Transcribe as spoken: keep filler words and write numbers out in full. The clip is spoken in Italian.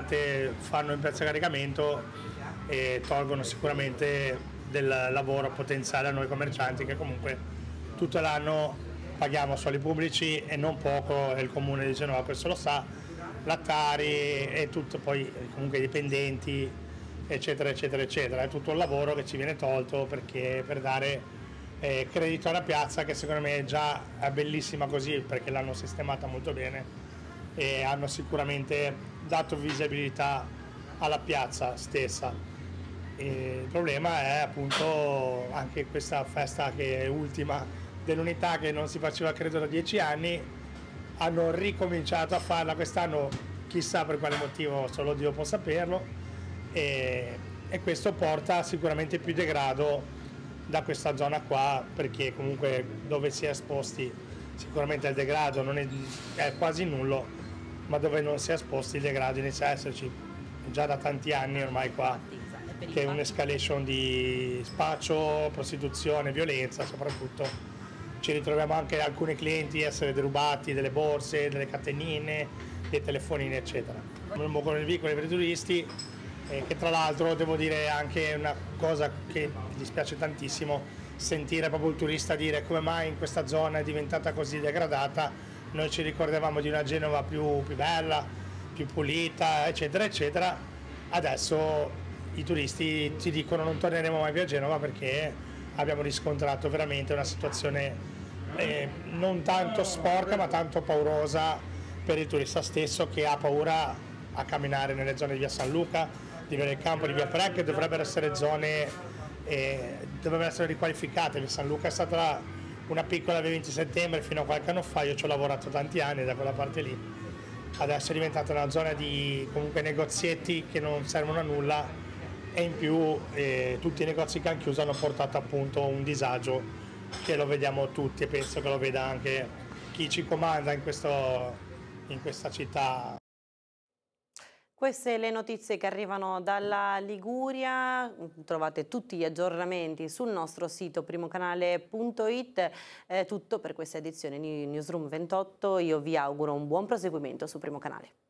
sicuramente fanno in piazza caricamento e tolgono sicuramente del lavoro potenziale a noi commercianti che comunque tutto l'anno paghiamo soldi pubblici e non poco, e il comune di Genova questo lo sa, lattari e tutto, poi comunque i dipendenti eccetera eccetera eccetera, è tutto il lavoro che ci viene tolto perché per dare eh, credito alla piazza che secondo me già è bellissima così perché l'hanno sistemata molto bene e hanno sicuramente dato visibilità alla piazza stessa. E il problema è appunto anche questa festa che è ultima dell'unità che non si faceva credo da dieci anni, hanno ricominciato a farla quest'anno, chissà per quale motivo, solo Dio può saperlo, e, e questo porta sicuramente più degrado da questa zona qua, perché comunque dove si è esposti sicuramente il degrado non è, è quasi nullo, ma dove non si è esposti il degrado inizia a esserci già da tanti anni ormai qua, che è un'escalation di spaccio, prostituzione, violenza soprattutto. Ci ritroviamo anche alcuni clienti essere derubati delle borse, delle catenine, dei telefonini eccetera. Non con il vicolo per i turisti, eh, che tra l'altro devo dire anche una cosa che mi dispiace tantissimo, sentire proprio il turista dire come mai in questa zona è diventata così degradata, noi ci ricordavamo di una Genova più, più bella, più pulita eccetera eccetera, adesso i turisti ci dicono non torneremo mai più a Genova perché abbiamo riscontrato veramente una situazione eh, non tanto sporca ma tanto paurosa per il turista stesso, che ha paura a camminare nelle zone di via San Luca, di via del Campo, di via Pre, che dovrebbero essere zone eh, dovrebbero essere riqualificate. Via San Luca è stata una piccola via venti settembre fino a qualche anno fa, io ci ho lavorato tanti anni da quella parte lì, adesso è diventata una zona di comunque negozietti che non servono a nulla e in più eh, tutti i negozi che hanno chiuso hanno portato appunto un disagio che lo vediamo tutti e penso che lo veda anche chi ci comanda in, questo, in questa città. Queste le notizie che arrivano dalla Liguria, trovate tutti gli aggiornamenti sul nostro sito primocanale punto it, è tutto per questa edizione di Newsroom ventotto, io vi auguro un buon proseguimento su Primo Canale.